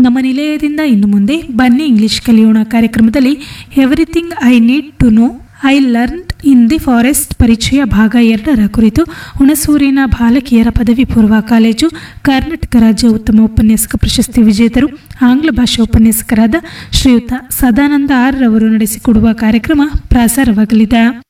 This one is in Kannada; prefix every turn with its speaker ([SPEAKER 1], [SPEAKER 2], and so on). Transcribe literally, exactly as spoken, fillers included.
[SPEAKER 1] ನಮ್ಮ ನಿಲಯದಿಂದ ಇನ್ನು ಮುಂದೆ ಬನ್ನಿ ಇಂಗ್ಲಿಷ್ ಕಲಿಯೋಣ ಕಾರ್ಯಕ್ರಮದಲ್ಲಿ everything I need to know I learn in the forest ಪರಿಚಯ ಭಾಗ ಎರಡರ ಕುರಿತು ಹುಣಸೂರಿನ ಬಾಲಕಿಯರ ಪದವಿ ಪೂರ್ವ ಕಾಲೇಜು ಕರ್ನಾಟಕ ರಾಜ್ಯ ಉತ್ತಮ ಉಪನ್ಯಾಸಕ ಪ್ರಶಸ್ತಿ ವಿಜೇತರು ಆಂಗ್ಲ ಭಾಷಾ ಉಪನ್ಯಾಸಕರಾದ ಶ್ರೀಯುತ ಸದಾನಂದ ಆರ್ ರವರು ನಡೆಸಿಕೊಡುವ ಕಾರ್ಯಕ್ರಮ ಪ್ರಸಾರವಾಗಲಿದೆ.